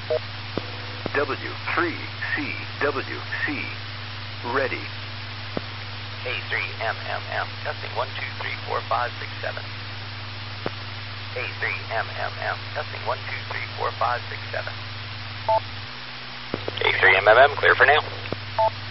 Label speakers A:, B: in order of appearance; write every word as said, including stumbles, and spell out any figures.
A: W three C W C. Ready.
B: A three M M M. Testing one two three four five six seven. A three M M M. Testing one two three four five six seven. A three M M M. Clear for now.